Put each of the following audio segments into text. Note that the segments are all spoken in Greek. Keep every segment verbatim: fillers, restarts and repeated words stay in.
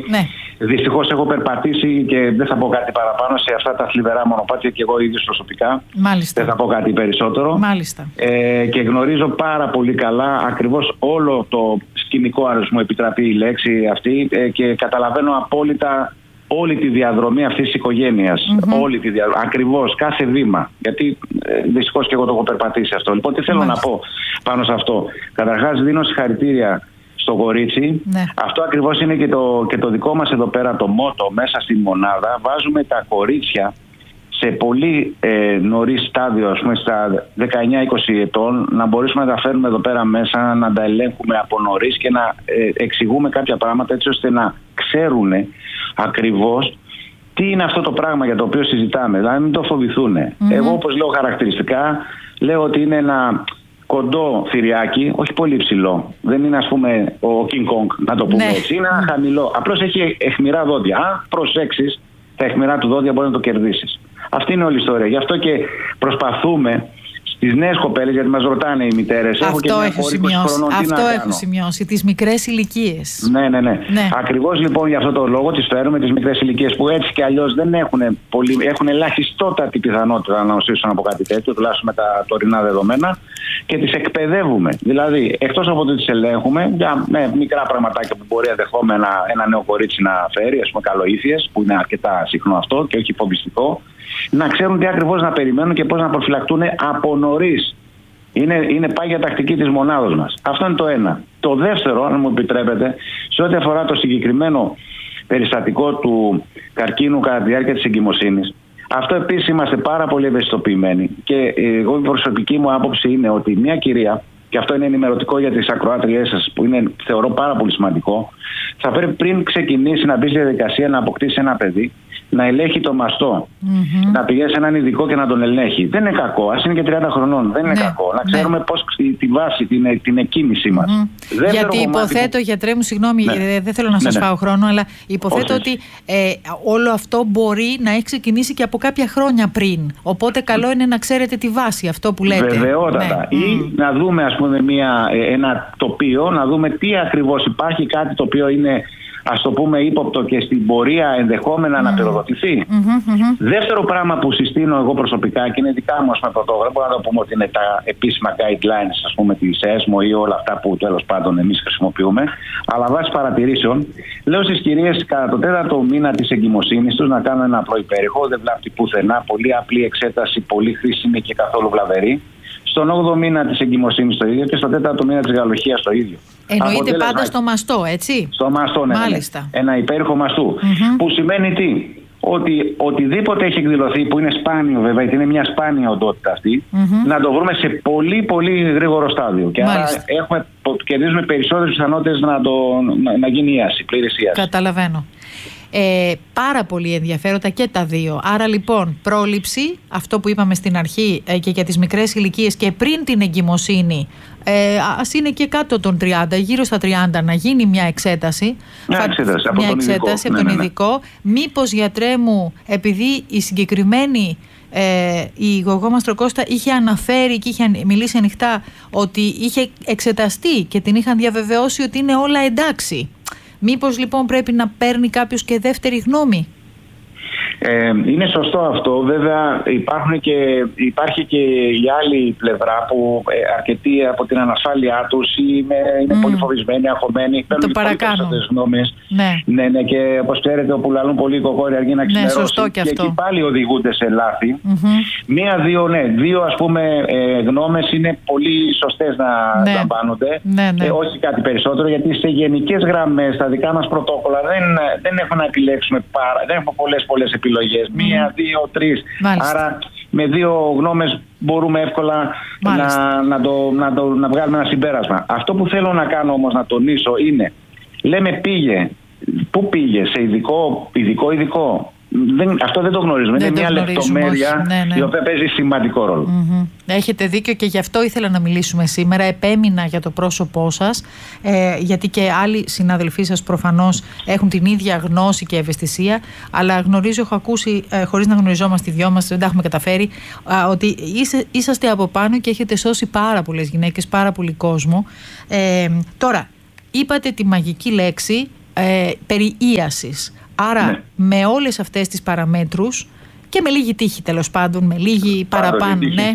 Ναι. Δυστυχώς έχω περπατήσει και δεν θα πω κάτι παραπάνω σε αυτά τα θλιβερά μονοπάτια και εγώ ίδιος προσωπικά. Μάλιστα. Δεν θα πω κάτι περισσότερο. Μάλιστα. Ε, και γνωρίζω πάρα πολύ καλά ακριβώς όλο το σκηνικό, αν μου επιτραπεί η λέξη αυτή, ε, και καταλαβαίνω απόλυτα όλη τη διαδρομή αυτής της οικογένειας. Mm-hmm. Όλη τη διαδρομή, ακριβώς, κάθε βήμα. Γιατί ε, δυστυχώς και εγώ το έχω περπατήσει αυτό. Λοιπόν, τι θέλω Μάλιστα. να πω πάνω σε αυτό. Καταρχάς, δίνω συγχαρητήρια στο κορίτσι. Ναι. Αυτό ακριβώς είναι και το, και το δικό μας εδώ πέρα το μότο μέσα στη μονάδα. Βάζουμε τα κορίτσια σε πολύ ε, νωρίς στάδιο, ας πούμε στα δεκαεννιά είκοσι ετών, να μπορέσουμε να τα φέρουμε εδώ πέρα μέσα, να τα ελέγχουμε από νωρίς και να ε, εξηγούμε κάποια πράγματα έτσι ώστε να ξέρουν ακριβώς τι είναι αυτό το πράγμα για το οποίο συζητάμε. Δηλαδή μην το φοβηθούν. Mm-hmm. Εγώ, όπως λέω χαρακτηριστικά, λέω ότι είναι ένα κοντό θηριάκι, όχι πολύ ψηλό. Δεν είναι, ας πούμε, ο King Kong, να το πούμε ναι. έτσι. Είναι ένα χαμηλό. Απλώς έχει αιχμηρά δόντια. Αν προσέξεις τα αιχμηρά του δόντια, μπορεί να το κερδίσεις. Αυτή είναι όλη η ιστορία. Γι' αυτό και προσπαθούμε στις νέες κοπέλες, γιατί μας ρωτάνε οι μητέρες. Αυτό έχω, έχω σημειώσει. Αυτό έχω σημειώσει. Τις μικρές ηλικίες. Ναι, ναι, ναι. ναι. Ακριβώς λοιπόν για αυτό το λόγο τις φέρουμε τις μικρές ηλικίες που έτσι κι αλλιώς δεν έχουν, πολύ, έχουν ελαχιστότατη πιθανότητα να νοσήσουν από κάτι τέτοιο, τουλάχιστον με τα τωρινά δεδομένα, και τις εκπαιδεύουμε. Δηλαδή, εκτός από ότι τις ελέγχουμε για ναι, μικρά πραγματάκια που μπορεί ενδεχόμενα ένα νέο κορίτσι να φέρει, ας πούμε καλοήθειες, που είναι αρκετά συχνό αυτό και όχι φοβιστικό, να ξέρουν τι ακριβώς να περιμένουν και πώς να προφυλακτούν από νωρίς. Είναι, είναι πάγια τακτική της μονάδος μας. Αυτό είναι το ένα. Το δεύτερο, αν μου επιτρέπετε, σε ό,τι αφορά το συγκεκριμένο περιστατικό του καρκίνου κατά τη διάρκεια της εγκυμοσύνης, αυτό επίσης είμαστε πάρα πολύ ευαισθητοποιημένοι. Και εγώ η προσωπική μου άποψη είναι ότι μια κυρία, και αυτό είναι ενημερωτικό για τις ακροάτριές σας, που είναι θεωρώ πάρα πολύ σημαντικό, θα πρέπει πριν ξεκινήσει να μπει στη διαδικασία να αποκτήσει ένα παιδί, να ελέγχει το μαστό. Mm-hmm. Να πηγαίνει σε έναν ειδικό και να τον ελέγχει. Δεν είναι κακό. Ας είναι και τριάντα χρονών. Δεν είναι ναι, κακό. Να ξέρουμε ναι. πώς τη βάση, την, την εκκίνησή μας. Mm-hmm. Γιατί υποθέτω, που... γιατρέ μου, συγγνώμη, ναι. δεν θέλω να σας ναι, ναι. φάω χρόνο, αλλά υποθέτω Όχι. ότι ε, όλο αυτό μπορεί να έχει ξεκινήσει και από κάποια χρόνια πριν. Οπότε καλό είναι να ξέρετε τη βάση, αυτό που λέτε. Βεβαιότατα. Ναι. Ή mm. να δούμε, ας πούμε, μια, ένα τοπίο, να δούμε τι ακριβώς υπάρχει, κάτι το οποίο είναι, ας το πούμε, ύποπτο και στην πορεία ενδεχόμενα mm. να πυροδοτηθεί. Mm-hmm, mm-hmm. Δεύτερο πράγμα που συστήνω εγώ προσωπικά, και είναι δικά μου με πρωτόγραφα, μπορούμε να το πούμε ότι είναι τα επίσημα guidelines, ας πούμε, της ΕΣΜΟ ή όλα αυτά που τέλος πάντων εμείς χρησιμοποιούμε, αλλά βάσει παρατηρήσεων, λέω στις κυρίες κατά το τέταρτο μήνα της εγκυμοσύνης τους να κάνουν ένα απλό υπέρηχο, δεν βλάπτει πουθενά, πολύ απλή εξέταση, πολύ χρήσιμη και καθόλου βλαβερή. Στον όγδοο μήνα της εγκυμοσύνης το ίδιο και στο τέταρτο μήνα της γαλοχίας το ίδιο. Εννοείται αποτέλεσμα... πάντα στο μαστό, έτσι. Στο μαστό, ναι. Μάλιστα. Ναι. Ένα υπέρηχο μαστού. Mm-hmm. Που σημαίνει τι? Ότι οτιδήποτε έχει εκδηλωθεί, που είναι σπάνιο βέβαια, γιατί είναι μια σπάνια οντότητα αυτή, mm-hmm. να το βρούμε σε πολύ πολύ γρήγορο στάδιο. Και άρα έχουμε, κερδίζουμε περισσότερες πιθανότητες να, να, να γίνει ίαση, πλήρης ίαση. Καταλαβαίνω. Ε, πάρα πολύ ενδιαφέροντα και τα δύο. Άρα λοιπόν πρόληψη, αυτό που είπαμε στην αρχή, ε, και για τις μικρές ηλικίες και πριν την εγκυμοσύνη, ε, ας είναι και κάτω των τριάντα, γύρω στα τριάντα, να γίνει μια εξέταση. Μια εξέταση από μια τον εξέταση ειδικό. Από τον ναι, ναι, ειδικό. Ναι. Μήπως, γιατρέ μου, επειδή η συγκεκριμένη ε, η γογό Μαστροκώστα είχε αναφέρει και είχε μιλήσει ανοιχτά ότι είχε εξεταστεί και την είχαν διαβεβαιώσει ότι είναι όλα εντάξει, μήπως λοιπόν πρέπει να παίρνει κάποιος και δεύτερη γνώμη? Ε, είναι σωστό αυτό. Βέβαια υπάρχουν και, υπάρχει και η άλλη πλευρά που ε, αρκετοί από την ανασφάλειά τους είναι, είναι mm. πολύ φοβισμένοι, αγχωμένοι, παίρνουν πολύ περισσότερες γνώμες. Ναι. Ναι, ναι, και όπως ξέρετε όπου λαλούν πολύ οι κοκόροι αργεί να ξημερώσει. Ναι, σωστό και, και αυτό. Και εκεί πάλι οδηγούνται σε λάθη. Mm-hmm. Μία-δύο, ναι, δύο ας πούμε ε, γνώμες είναι πολύ σωστές να ναι. λαμβάνονται. Ναι, ναι. Ε, όχι κάτι περισσότερο, γιατί σε γενικές γραμμές τα δικά μας πρωτόκολλα δεν, δεν έχουμε να επιλέξουμε πάρα, δεν έχουμε πολλές πολλές επιλογές. Mm. Μία, δύο, τρεις. Μάλιστα. Άρα με δύο γνώμες μπορούμε εύκολα να, να, το, να, το, να βγάλουμε ένα συμπέρασμα. Αυτό που θέλω να κάνω όμως να τονίσω είναι, λέμε πήγε. Πού πήγε? Σε ειδικό, ειδικό, ειδικό. Δεν, αυτό δεν το γνωρίζουμε. Δεν είναι μια λεπτομέρεια ναι, ναι. η οποία παίζει σημαντικό ρόλο. Mm-hmm. Έχετε δίκιο και γι' αυτό ήθελα να μιλήσουμε σήμερα. Επέμεινα για το πρόσωπό σας, ε, γιατί και άλλοι συναδελφοί σας προφανώς έχουν την ίδια γνώση και ευαισθησία. Αλλά γνωρίζω, έχω ακούσει, ε, χωρίς να γνωριζόμαστε οι δυο μας, δεν τα έχουμε καταφέρει, ε, ότι είστε, είσαστε από πάνω και έχετε σώσει πάρα πολλές γυναίκες, πάρα πολύ κόσμο. Ε, τώρα, είπατε τη μαγική λέξη ε, περί ίασης. Άρα ναι. με όλες αυτές τις παραμέτρους και με λίγη τύχη τέλος πάντων, με λίγη παραπάνω, ναι.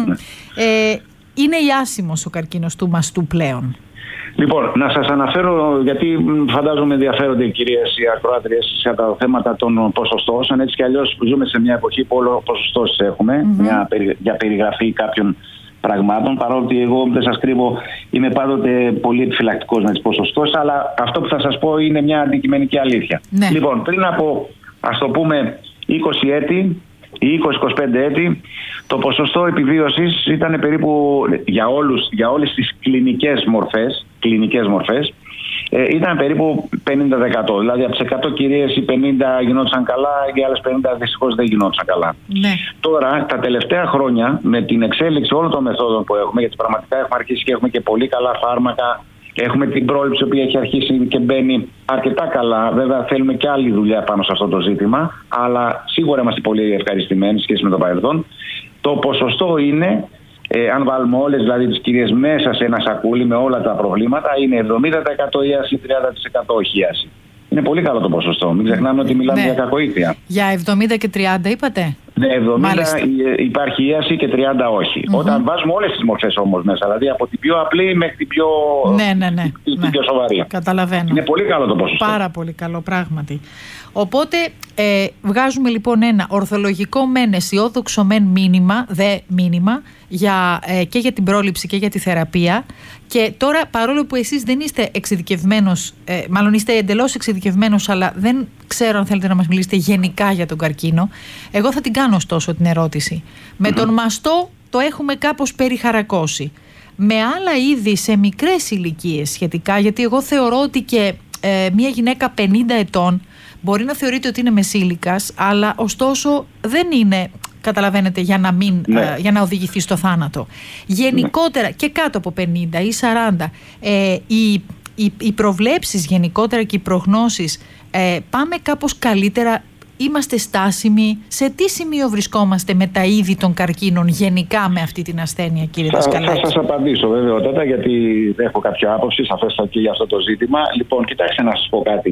ε, είναι ιάσιμος ο καρκίνος του μαστού πλέον. Λοιπόν, να σας αναφέρω, γιατί φαντάζομαι ενδιαφέρονται οι κυρίες οι ακροάτριες για τα θέματα των ποσοστώσεων. Έτσι κι αλλιώς ζούμε σε μια εποχή που όλο ποσοστώσεις έχουμε, mm-hmm. μια, για περιγραφή κάποιων πραγμάτων. Παρόλο ότι εγώ δεν σας κρύβω, είμαι πάντοτε πολύ επιφυλακτικός με τις ποσοστώσεις, αλλά αυτό που θα σας πω είναι μια αντικειμενική αλήθεια. Ναι. Λοιπόν, πριν από, ας το πούμε, είκοσι έτη ή είκοσι με είκοσι πέντε έτη, το ποσοστό επιβίωσης ήταν περίπου για, όλους, για όλες τις κλινικές μορφές, κλινικές μορφές ε, ήταν περίπου πενήντα τοις εκατό. Δηλαδή από τις εκατό κυρίες οι πενήντα γινόντουσαν καλά και οι άλλες πενήντα δυστυχώς δεν γινόντουσαν καλά. Ναι. Τώρα, τα τελευταία χρόνια, με την εξέλιξη όλων των μεθόδων που έχουμε, γιατί πραγματικά έχουμε αρχίσει και έχουμε και πολύ καλά φάρμακα, έχουμε την πρόληψη που έχει αρχίσει και μπαίνει αρκετά καλά. Βέβαια, θέλουμε και άλλη δουλειά πάνω σε αυτό το ζήτημα, αλλά σίγουρα είμαστε πολύ ευχαριστημένοι σχέση με το παρελθόν. Το ποσοστό είναι, ε, αν βάλουμε όλες δηλαδή τις κυρίες μέσα σε ένα σακούλι με όλα τα προβλήματα, είναι εβδομήντα τοις εκατό ίαση, τριάντα τοις εκατό όχι ίαση. Είναι πολύ καλό το ποσοστό. Μην ξεχνάμε ότι μιλάμε ναι. για κακοήθεια. Για εβδομήντα και τριάντα είπατε. Ναι, εβδομήντα Μάλιστα. υπάρχει ίαση και τριάντα όχι. Mm-hmm. Όταν βάζουμε όλες τις μορφές όμως μέσα, δηλαδή από την πιο απλή μέχρι την πιο, ναι, ναι, ναι, την ναι. πιο σοβαρή. Καταλαβαίνω. Είναι πολύ καλό το ποσοστό. Πάρα πολύ καλό, πράγματι. Οπότε ε, βγάζουμε λοιπόν ένα ορθολογικό μεν αισιόδοξο μεν μήνυμα, δε μήνυμα, για, ε, και για την πρόληψη και για τη θεραπεία. Και τώρα, παρόλο που εσείς δεν είστε εξειδικευμένος, ε, μάλλον είστε εντελώς εξειδικευμένος, αλλά δεν ξέρω αν θέλετε να μας μιλήσετε γενικά για τον καρκίνο, εγώ θα την κάνω ωστόσο την ερώτηση. Mm-hmm. Με τον μαστό το έχουμε κάπως περιχαρακώσει. Με άλλα είδη σε μικρές ηλικίες σχετικά, γιατί εγώ θεωρώ ότι και ε, μια γυναίκα πενήντα ετών μπορεί να θεωρείται ότι είναι μεσήλικας, αλλά ωστόσο δεν είναι, καταλαβαίνετε, για να, μην, ναι. ε, για να οδηγηθεί στο θάνατο. Γενικότερα ναι. και κάτω από πενήντα ή σαράντα, ε, οι, οι, οι προβλέψεις γενικότερα και οι προγνώσεις, ε, πάμε κάπως καλύτερα. Είμαστε στάσιμοι. Σε τι σημείο βρισκόμαστε με τα είδη των καρκίνων γενικά με αυτή την ασθένεια, κύριε Δασκαλάκη? Θα σας απαντήσω βεβαιότατα, γιατί έχω κάποια άποψη σαφέστα και για αυτό το ζήτημα. Λοιπόν, κοιτάξτε να σας πω κάτι.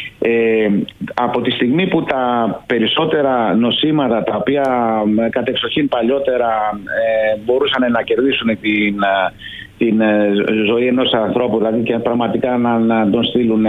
Ε, από τη στιγμή που τα περισσότερα νοσήματα, τα οποία κατεξοχήν παλιότερα ε, μπορούσαν να κερδίσουν την, την ζωή ενός ανθρώπου, δηλαδή και πραγματικά να, να τον στείλουν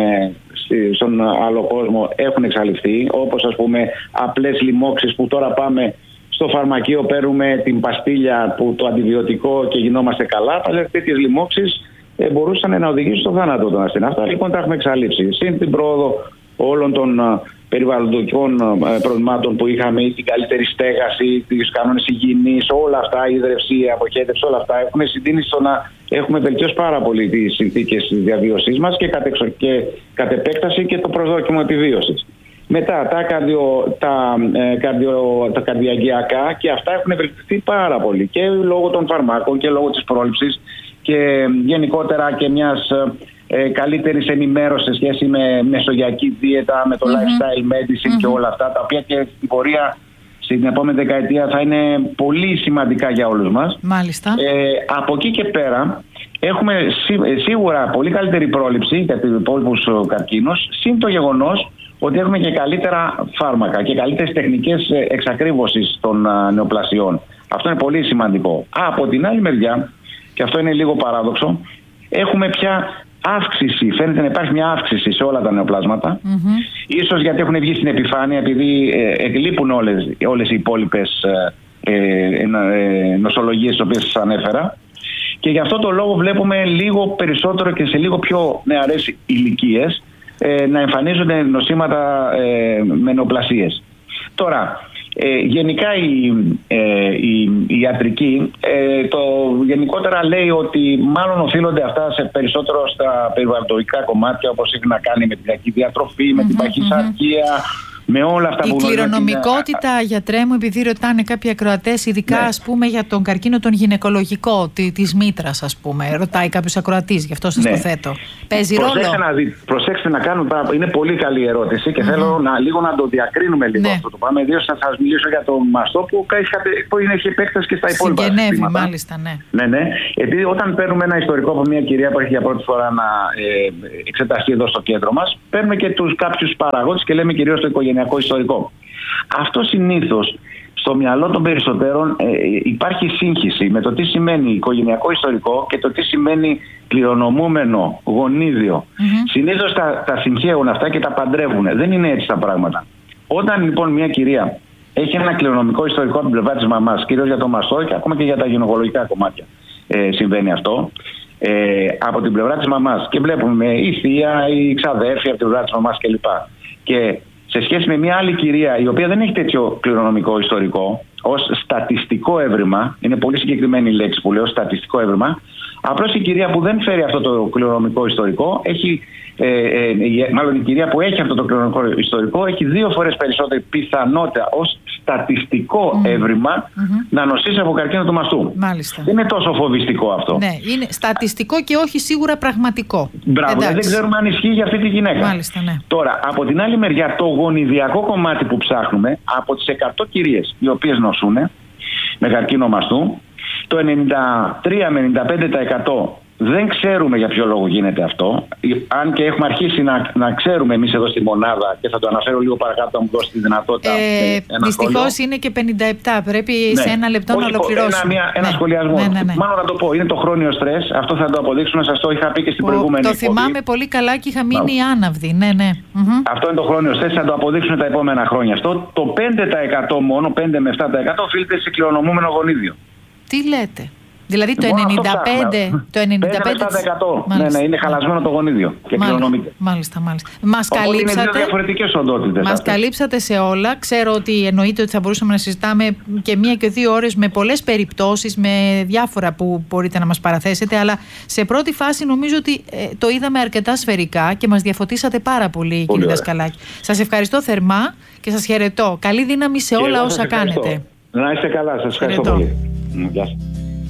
στον άλλο κόσμο, έχουν εξαλειφθεί, όπως ας πούμε απλές λοιμώξεις που τώρα πάμε στο φαρμακείο, παίρνουμε την παστίλια που το αντιβιωτικό και γινόμαστε καλά. Αλλά τέτοιες λοιμώξεις ε, μπορούσαν να οδηγήσουν στο θάνατο των ασθενών. Αυτά λοιπόν τα έχουμε εξαλείψει. Συν την πρόοδο όλων των uh, περιβαλλοντικών uh, προβλημάτων που είχαμε, ή την καλύτερη στέγαση, τους κανόνες υγιεινής, όλα αυτά, η ίδρυυση, η αποχέτευση, όλα αυτά έχουν συντείνει στο να έχουμε βελτιώσει πάρα πολύ τις συνθήκες της διαβίωσής μας και κατ' εξο... κατ' επέκταση και το προσδόκιμο επιβίωσης. Μετά τα, καρδιο, τα, ε, καρδιο, τα καρδιαγγειακά, και αυτά έχουν βελτιωθεί πάρα πολύ και λόγω των φαρμάκων και λόγω της πρόληψης και γενικότερα και μιας ε, καλύτερης ενημέρωσης σε σχέση με μεσογειακή δίαιτα, με το mm-hmm. lifestyle medicine mm-hmm. και όλα αυτά, τα οποία και στην πορεία στην επόμενη δεκαετία θα είναι πολύ σημαντικά για όλους μας. Μάλιστα. Ε, από εκεί και πέρα έχουμε σί, σίγουρα πολύ καλύτερη πρόληψη για τους υπόλοιπους καρκίνους, συν το γεγονός ότι έχουμε και καλύτερα φάρμακα και καλύτερες τεχνικές εξακρίβωσης των νεοπλασιών. Αυτό είναι πολύ σημαντικό. Α, από την άλλη μεριά, και αυτό είναι λίγο παράδοξο, έχουμε πια αύξηση, φαίνεται να υπάρχει μια αύξηση σε όλα τα νεοπλάσματα. Mm-hmm. Ίσως γιατί έχουν βγει στην επιφάνεια, επειδή ε, εκλείπουν όλες, όλες οι υπόλοιπες ε, ε, ε, νοσολογίες τις οποίες σας ανέφερα. Και γι' αυτό το λόγο βλέπουμε λίγο περισσότερο και σε λίγο πιο νεαρές ηλικίες ε, να εμφανίζονται νοσήματα ε, με νεοπλασίες. Τώρα, Ε, γενικά η, ε, η, η ιατρική ε, το γενικότερα λέει ότι μάλλον οφείλονται αυτά σε περισσότερο στα περιβαλλοντικά κομμάτια, όπως έχει να κάνει με την κακή διατροφή, με mm-hmm, την παχυσαρκία, mm-hmm. Με όλα αυτά η που κληρονομικότητα, είναι... γιατρέ μου, επειδή ρωτάνε κάποιοι ακροατές, ειδικά ναι. ας πούμε για τον καρκίνο τον γυναικολογικό, τη, της μήτρας, ας πούμε, ρωτάει κάποιος ακροατής, γι' αυτό σας ναι. το θέτω. Παίζει προσέξτε ρόλο. Να δει, προσέξτε να κάνουμε, είναι πολύ καλή ερώτηση και mm-hmm. θέλω να, λίγο να το διακρίνουμε λίγο ναι. αυτό το πράγμα. Ιδίως θα σας μιλήσω για τον μαστό που, που είναι, έχει επέκταση και στα υπόλοιπα. Συγγενεύει, μάλιστα, ναι. ναι, ναι. Επειδή όταν παίρνουμε ένα ιστορικό από μια κυρία που έχει για πρώτη φορά να ε, εξεταστεί εδώ στο κέντρο μας, παίρνουμε και τους κάποιους παραγόντες και λέμε κυρίως το οικογενειακό ιστορικό. Αυτό συνήθως στο μυαλό των περισσότερων ε, υπάρχει σύγχυση με το τι σημαίνει οικογενειακό ιστορικό και το τι σημαίνει κληρονομούμενο γονίδιο. Mm-hmm. Συνήθως τα, τα συγχέουν αυτά και τα παντρεύουν. Δεν είναι έτσι τα πράγματα. Όταν λοιπόν μια κυρία έχει ένα κληρονομικό ιστορικό από την πλευρά της μαμάς, κυρίως για το μαστό και ακόμα και για τα γυναικολογικά κομμάτια ε, συμβαίνει αυτό, ε, από την πλευρά της μαμάς και βλέπουμε η θεία, η ξαδέρφη από την πλευρά της μαμάς κλπ. Και σε σχέση με μια άλλη κυρία η οποία δεν έχει τέτοιο κληρονομικό ιστορικό, ως στατιστικό έβριμα, είναι πολύ συγκεκριμένη η λέξη που λέω, στατιστικό έβριμα, απλώς η κυρία που δεν φέρει αυτό το κληρονομικό ιστορικό, έχει, ε, ε, μάλλον η κυρία που έχει αυτό το κληρονομικό ιστορικό, έχει δύο φορές περισσότερη πιθανότητα ως στατιστικό mm. έβριμα mm-hmm. να νοσήσει από καρκίνο του μαστού. Μάλιστα. Δεν είναι τόσο φοβιστικό αυτό. Ναι, είναι στατιστικό και όχι σίγουρα πραγματικό. Μπράβο, δεν ξέρουμε αν ισχύει για αυτή τη γυναίκα. Μάλιστα, ναι. Τώρα, από την άλλη μεριά, το γονιδιακό κομμάτι που ψάχνουμε, από τις εκατό κυρίες οι οποίες νοσούν με καρκίνο μαστού, το ενενήντα τρία με ενενήντα πέντε τοις εκατό δεν ξέρουμε για ποιο λόγο γίνεται αυτό. Αν και έχουμε αρχίσει να, να ξέρουμε εμείς εδώ στη μονάδα, και θα το αναφέρω λίγο παρακάτω, να μου δώσει τη δυνατότητα. Ε, Δυστυχώς είναι και πενήντα επτά. Πρέπει ναι. σε ένα λεπτό Όχι, να ολοκληρώσουμε. Ένα, μια, ένα ναι. σχολιασμό. Ναι, ναι, ναι. Μάλλον να το πω. Είναι το χρόνιο στρες. Αυτό θα το αποδείξουμε. Σας το είχα πει και στην ο, προηγούμενη Το εκπομπή. θυμάμαι πολύ καλά και είχα μείνει no. άναυδη. Ναι, ναι. Mm-hmm. Αυτό είναι το χρόνιο στρες. Θα το αποδείξουμε τα επόμενα χρόνια. Αυτό το πέντε τοις εκατό μόνο, πέντε με επτά τοις εκατό οφείλεται σε κληρονομούμενο γονίδιο. Τι λέτε? Δηλαδή το ενενήντα πέντε το ενενήντα πέντε τοις εκατό ναι, ναι, είναι χαλασμένο το γονίδιο και κληρονομείται. Μάλιστα, μάλιστα. Μας καλύψατε, είναι δύο διαφορετικές οντότητες. Μας καλύψατε σε όλα. Ξέρω ότι εννοείται ότι θα μπορούσαμε να συζητάμε και μία και δύο ώρες με πολλές περιπτώσεις, με διάφορα που μπορείτε να μας παραθέσετε, αλλά σε πρώτη φάση νομίζω ότι ε, το είδαμε αρκετά σφαιρικά και μας διαφωτίσατε πάρα πολύ, πολύ κύριε Δασκαλάκη. Σας ευχαριστώ θερμά και σας χαιρετώ. Καλή δύναμη σε όλα όσα κάνετε. Να είστε καλά, σας ευχαριστώ πολύ. Γεια σας.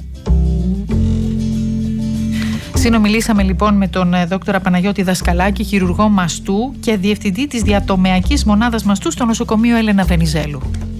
Συνομιλήσαμε λοιπόν με τον δόκτωρα Παναγιώτη Δασκαλάκη, χειρουργό μαστού και διευθυντή της διατομεακής μονάδας μαστού στο νοσοκομείο Έλενα Βενιζέλου.